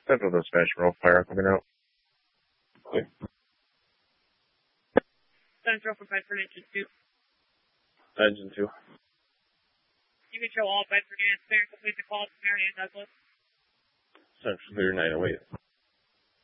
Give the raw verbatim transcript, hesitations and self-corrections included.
Central Dispatch, roll fire coming out. Okay. Central for Bedford Engine two. Engine two. You can show all Bedford units there and complete the call to Marion Douglas. Central zero nine oh eight.